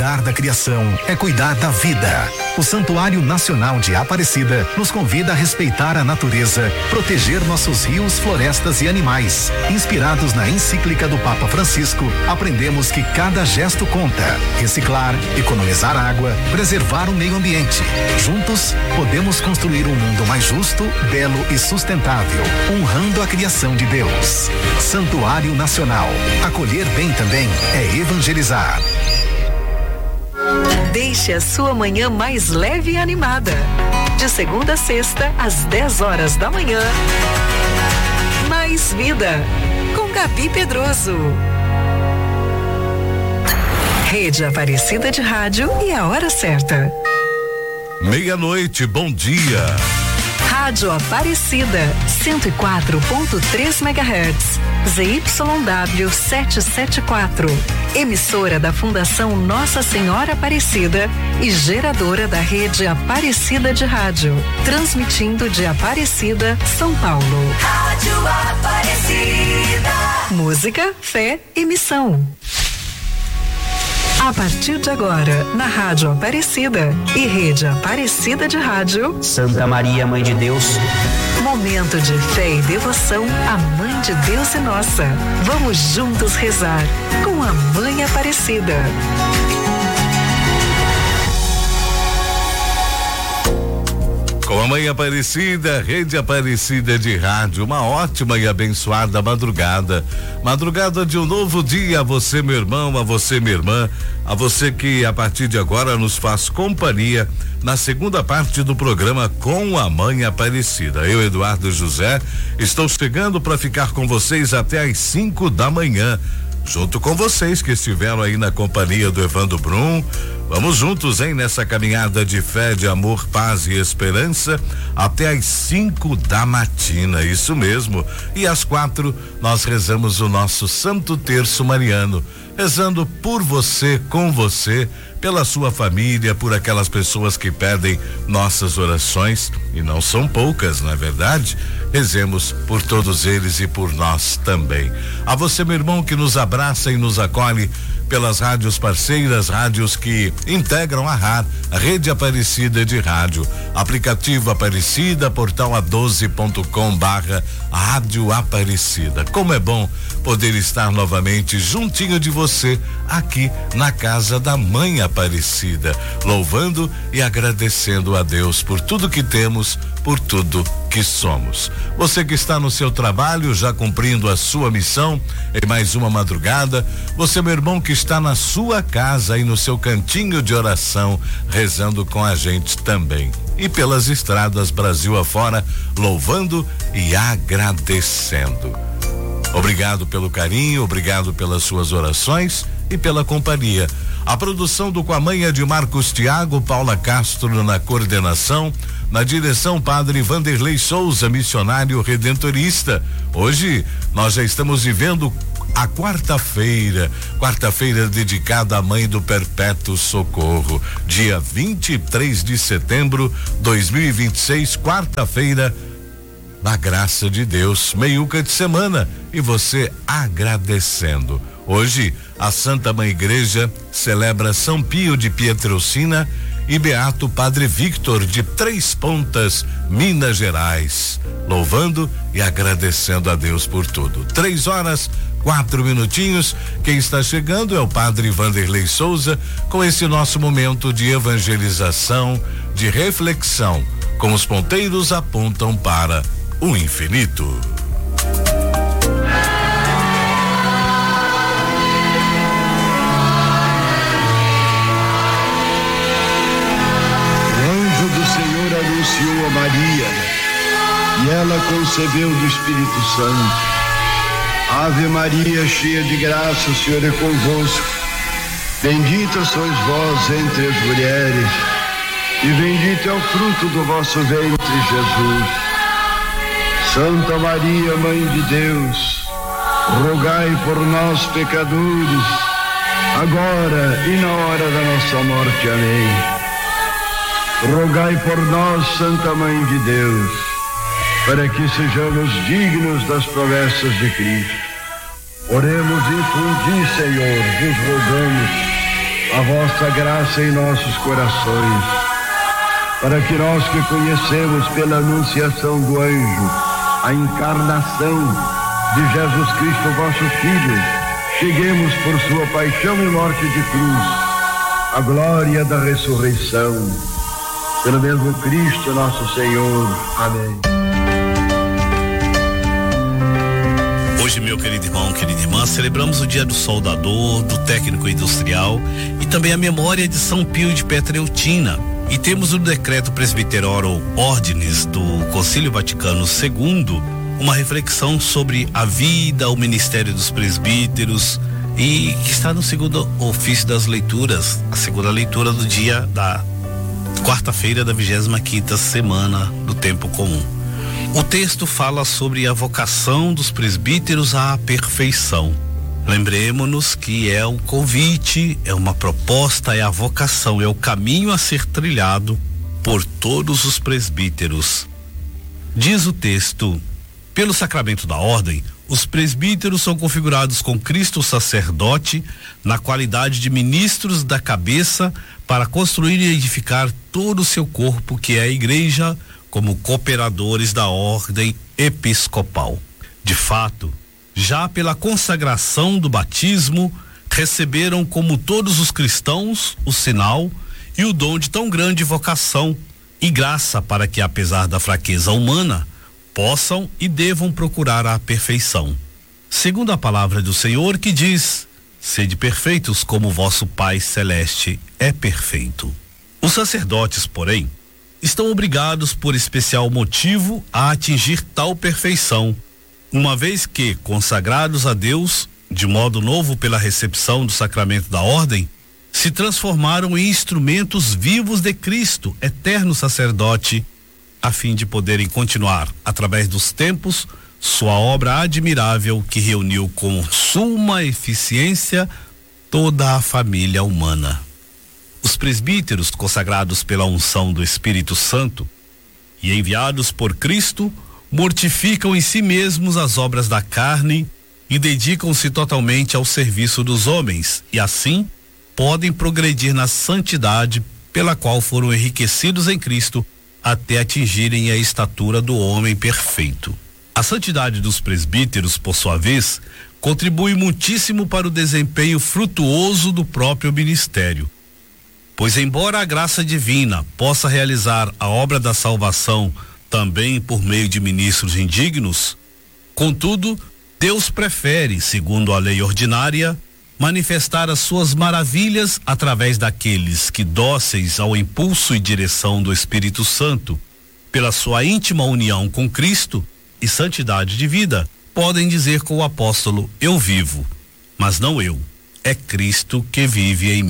Cuidar da criação é cuidar da vida. O Santuário Nacional de Aparecida nos convida a respeitar a natureza, proteger nossos rios, florestas e animais. Inspirados na encíclica do Papa Francisco, aprendemos que cada gesto conta. Reciclar, economizar água, preservar o meio ambiente. Juntos, podemos construir um mundo mais justo, belo e sustentável, honrando a criação de Deus. Santuário Nacional. Acolher bem também é evangelizar. Deixe a sua manhã mais leve e animada. De segunda a sexta, às 10 horas da manhã. Mais Vida, com Gabi Pedroso. Rede Aparecida de Rádio e a hora certa. 12:00, bom dia. Rádio Aparecida, 104.3 MHz. ZYW 774. Emissora da Fundação Nossa Senhora Aparecida e geradora da Rede Aparecida de Rádio. Transmitindo de Aparecida, São Paulo. Rádio Aparecida. Música, fé e missão. A partir de agora, na Rádio Aparecida e Rede Aparecida de Rádio. Santa Maria, Mãe de Deus. Momento de fé e devoção à Mãe de Deus e nossa. Vamos juntos rezar com a Mãe Aparecida. Com a Mãe Aparecida, Rede Aparecida de Rádio, uma ótima e abençoada madrugada. Madrugada de um novo dia a você, meu irmão, a você, minha irmã, a você que a partir de agora nos faz companhia na segunda parte do programa Com a Mãe Aparecida. Eu, Eduardo José, estou chegando para ficar com vocês até às 5 da manhã. Junto com vocês que estiveram aí na companhia do Evandro Brum. Vamos juntos, hein, nessa caminhada de fé, de amor, paz e esperança até às 5 da matina, isso mesmo. E às 4 nós rezamos o nosso Santo Terço Mariano, rezando por você, com você, pela sua família, por aquelas pessoas que pedem nossas orações, e não são poucas, não é verdade? Rezemos por todos eles e por nós também. A você, meu irmão, que nos abraça e nos acolhe pelas rádios parceiras, rádios que integram a RAR, a Rede Aparecida de Rádio, aplicativo Aparecida, portal a12.com/Rádio Aparecida. Como é bom poder estar novamente juntinho de você aqui na casa da Mãe Aparecida, louvando e agradecendo a Deus por tudo que temos, por tudo que somos. Você que está no seu trabalho, já cumprindo a sua missão em mais uma madrugada, você, meu irmão, que está na sua casa e no seu cantinho de oração, rezando com a gente também. E pelas estradas Brasil afora, louvando e agradecendo. Obrigado pelo carinho, obrigado pelas suas orações e pela companhia. A produção do Com a Mãe é de Marcos Thiago, Paula Castro na coordenação, na direção Padre Vanderlei Souza, missionário redentorista. Hoje nós já estamos vivendo a quarta-feira dedicada à Mãe do Perpétuo Socorro, dia 23 de setembro 2026, quarta-feira, na graça de Deus, meiuca de semana, e você agradecendo. Hoje, a Santa Mãe Igreja celebra São Pio de Pietrelcina e Beato Padre Victor de Três Pontas, Minas Gerais, louvando e agradecendo a Deus por tudo. 3:04. Quem está chegando é o Padre Vanderlei Souza com esse nosso momento de evangelização, de reflexão, como os ponteiros apontam para o infinito. Anunciou a Maria e ela concebeu do Espírito Santo. Ave Maria, cheia de graça, o Senhor é convosco. Bendita sois vós entre as mulheres e bendito é o fruto do vosso ventre, Jesus. Santa Maria, Mãe de Deus, rogai por nós, pecadores, agora e na hora da nossa morte. Amém. Rogai por nós, Santa Mãe de Deus, para que sejamos dignos das promessas de Cristo. Oremos e infundi, Senhor, vos rogamos, a vossa graça em nossos corações, para que nós que conhecemos pela anunciação do anjo a encarnação de Jesus Cristo, vosso Filho, cheguemos por sua paixão e morte de cruz à glória da ressurreição. Pelo mesmo Cristo nosso Senhor. Amém. Hoje, meu querido irmão, querida irmã, celebramos o dia do soldador, do técnico industrial e também a memória de São Pio de Pietrelcina. E temos o decreto Presbyterorum Ordinis do Concílio Vaticano II, uma reflexão sobre a vida, o ministério dos presbíteros, e que está no segundo ofício das leituras, a segunda leitura do dia da quarta-feira da 25ª semana do tempo comum. O texto fala sobre a vocação dos presbíteros à perfeição. Lembremos-nos que é um convite, é uma proposta, é a vocação, é o caminho a ser trilhado por todos os presbíteros. Diz o texto: pelo sacramento da ordem, os presbíteros são configurados com Cristo sacerdote na qualidade de ministros da cabeça para construir e edificar todo o seu corpo, que é a igreja, como cooperadores da ordem episcopal. De fato, já pela consagração do batismo, receberam, como todos os cristãos, o sinal e o dom de tão grande vocação e graça para que, apesar da fraqueza humana, possam e devam procurar a perfeição. Segundo a palavra do Senhor, que diz: sede perfeitos como vosso Pai Celeste é perfeito. Os sacerdotes, porém, estão obrigados por especial motivo a atingir tal perfeição, uma vez que, consagrados a Deus, de modo novo pela recepção do sacramento da ordem, se transformaram em instrumentos vivos de Cristo, eterno sacerdote, a fim de poderem continuar, através dos tempos, sua obra admirável que reuniu com suma eficiência toda a família humana. Os presbíteros, consagrados pela unção do Espírito Santo e enviados por Cristo, mortificam em si mesmos as obras da carne e dedicam-se totalmente ao serviço dos homens, e assim podem progredir na santidade pela qual foram enriquecidos em Cristo, até atingirem a estatura do homem perfeito. A santidade dos presbíteros, por sua vez, contribui muitíssimo para o desempenho frutuoso do próprio ministério. Pois, embora a graça divina possa realizar a obra da salvação também por meio de ministros indignos, contudo, Deus prefere, segundo a lei ordinária, manifestar as suas maravilhas através daqueles que, dóceis ao impulso e direção do Espírito Santo, pela sua íntima união com Cristo e santidade de vida, podem dizer com o apóstolo: eu vivo, mas não eu, é Cristo que vive em mim.